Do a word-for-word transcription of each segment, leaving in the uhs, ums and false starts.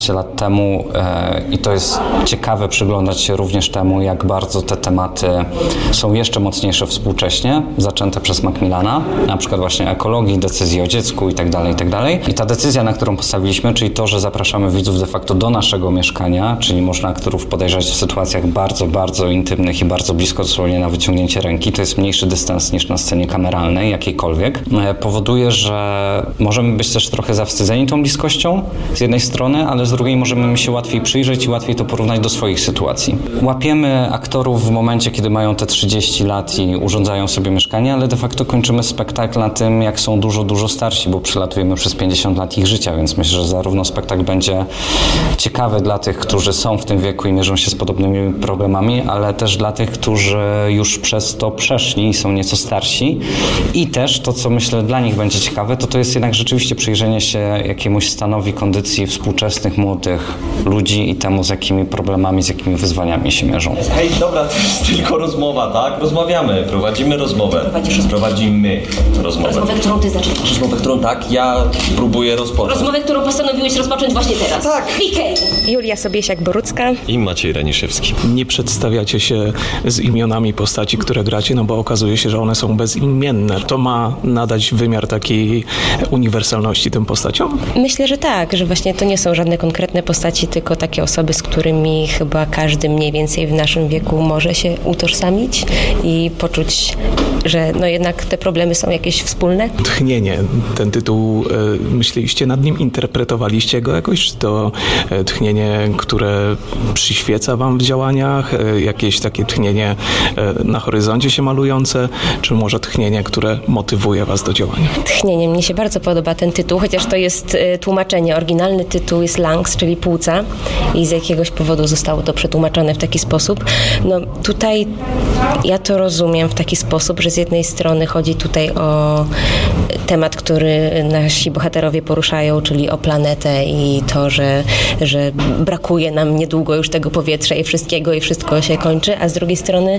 lat temu e, i to jest ciekawe przyglądać się również temu, jak bardzo te tematy są jeszcze mocniejsze współcześnie, zaczęte przez Macmillana, na przykład właśnie ekologii, decyzji o dziecku i tak dalej, i tak dalej. I ta decyzja, na którą postawiliśmy, czyli to, że zapraszamy widzów de facto do naszego mieszkania, czyli można aktorów podejrzeć w sytuacjach bardzo, bardzo intymnych i bardzo blisko, dosłownie na wyciągnięcie ręki, to jest mniejszy dystans niż na scenie kameralnej, jakiejkolwiek, e, powoduje, że możemy być też trochę zawstydzeni tą bliskością z jednej strony, ale z drugiej możemy się łatwiej przyjrzeć i łatwiej to porównać do swoich sytuacji. Łapiemy aktorów w momencie, kiedy mają te trzydzieści lat i urządzają sobie mieszkanie, ale de facto kończymy spektakl na tym, jak są dużo, dużo starsi, bo przelatujemy przez pięćdziesiąt lat ich życia, więc myślę, że zarówno spektakl będzie ciekawy dla tych, którzy są w tym wieku i mierzą się z podobnymi problemami, ale też dla tych, którzy już przez to przeszli i są nieco starsi. I też to, co myślę dla nich będzie ciekawe, to to jest jednak rzeczywiście przyjrzenie się jakiemuś stanowi kondycji współczesnych młodych ludzi i temu, z jakimi problemami, z jakimi wyzwaniami się mierzą. Hej, dobra, to jest tylko rozmowa, tak? Rozmawiamy, prowadzimy rozmowę. Prowadzimy rozmowę. Rozmowę, którą ty zaczynasz. Rozmowę, którą tak, ja próbuję rozpocząć. Rozmowę, którą postanowiłeś rozpocząć właśnie teraz. Tak. Pikej. Julia Sobiesiak-Borucka I Maciej Raniszewski. Nie przedstawiacie się z imionami postaci, które gracie, no bo okazuje się, że one są bezimienne. To ma nadać wymiar takiej uniwersalności tym postaciom? Myślę, że tak, że właśnie to nie są żadne konkretne postaci, tylko takie osoby, z którymi chyba każdy mniej więcej w naszym wieku może się utożsamić i poczuć, że no jednak te problemy są jakieś wspólne. Tchnienie, ten tytuł, y, myśleliście nad nim, interpretowaliście go jakoś? Czy to y, tchnienie, które przyświeca wam w działaniach, y, jakieś takie tchnienie y, na horyzoncie się malujące, czy może tchnienie, które motywuje was do działania? Tchnienie, mnie się bardzo podoba ten tytuł, chociaż to jest y, tłumaczenie. Oryginalny tytuł jest lungs, czyli płuca i z jakiegoś powodu zostało to przetłumaczone w taki sposób. No tutaj ja to rozumiem w taki sposób, że z jednej strony chodzi tutaj o temat, który nasi bohaterowie poruszają, czyli o planetę i to, że, że brakuje nam niedługo już tego powietrza i wszystkiego i wszystko się kończy, a z drugiej strony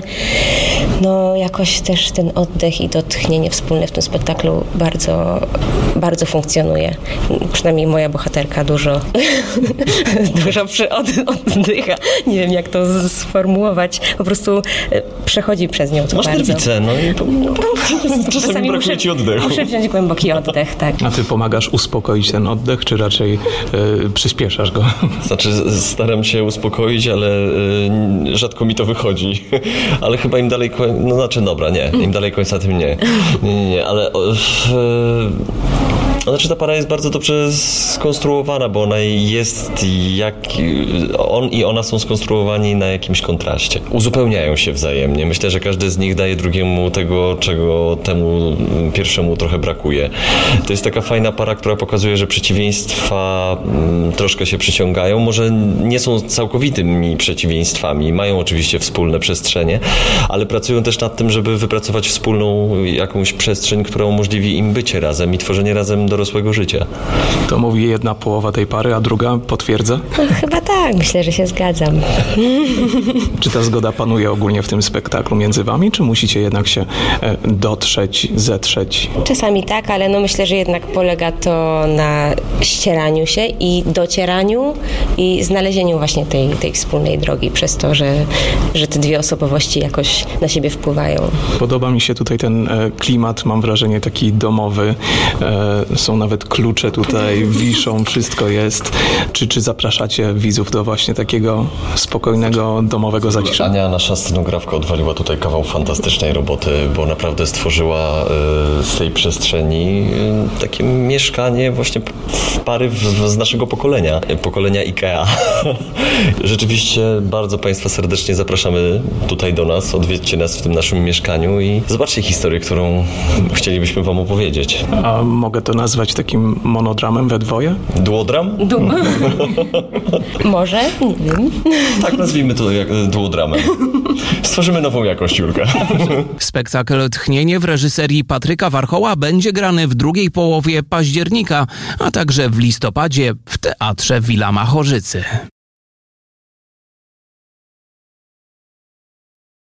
no jakoś też ten oddech i to tchnienie wspólne w tym spektaklu bardzo, bardzo funkcjonuje. Przynajmniej moja bohaterka dużo dużo przy od, oddycha. Nie wiem, jak to sformułować. Po prostu przechodzi przez nią to Masz bardzo. nerwicę, no i to, czasami, czasami brakuje muszę, ci oddechu. Muszę wziąć głęboki oddech, tak. A ty pomagasz uspokoić ten oddech, czy raczej y, przyspieszasz go? Znaczy, staram się uspokoić, ale y, rzadko mi to wychodzi. Ale chyba im dalej... Koń... No znaczy, dobra, nie. Im dalej końca, tym nie. Nie, nie, nie. Ale... Y, Znaczy ta para jest bardzo dobrze skonstruowana, bo ona jest jak... On i ona są skonstruowani na jakimś kontraście. Uzupełniają się wzajemnie. Myślę, że każdy z nich daje drugiemu tego, czego temu pierwszemu trochę brakuje. To jest taka fajna para, która pokazuje, że przeciwieństwa troszkę się przyciągają. Może nie są całkowitymi przeciwieństwami. Mają oczywiście wspólne przestrzenie, ale pracują też nad tym, żeby wypracować wspólną jakąś przestrzeń, która umożliwi im bycie razem i tworzenie razem dorosłego życia. To mówi jedna połowa tej pary, a druga potwierdza? No, chyba tak, myślę, że się zgadzam. Czy ta zgoda panuje ogólnie w tym spektaklu między wami, czy musicie jednak się dotrzeć, zetrzeć? Czasami tak, ale no myślę, że jednak polega to na ścieraniu się i docieraniu i znalezieniu właśnie tej, tej wspólnej drogi przez to, że, że te dwie osobowości jakoś na siebie wpływają. Podoba mi się tutaj ten klimat, mam wrażenie taki domowy. Są nawet klucze tutaj, wiszą, wszystko jest. Czy, czy zapraszacie widzów do właśnie takiego spokojnego, domowego zacisza? Ania, nasza scenografka, odwaliła tutaj kawał fantastycznej roboty, bo naprawdę stworzyła y, z tej przestrzeni y, takie mieszkanie właśnie w pary w, w, z naszego pokolenia, pokolenia Ikea. Rzeczywiście bardzo Państwa serdecznie zapraszamy tutaj do nas, odwiedźcie nas w tym naszym mieszkaniu i zobaczcie historię, którą chcielibyśmy Wam opowiedzieć. A mogę to nazwać takim monodramem we dwoje? Duodram? Du- Może? Nie wiem. Tak, nazwijmy to jak duodramem. Stworzymy nową jakość, Julka. Spektakl Tchnienie w reżyserii Patryka Warchoła będzie grany w drugiej połowie października, a także w listopadzie w Teatrze Villa Machorzycy.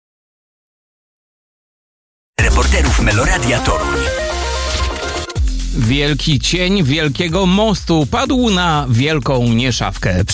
Reporterów Meloradia Toruń. Wielki cień wielkiego mostu padł na wielką nieszawkę.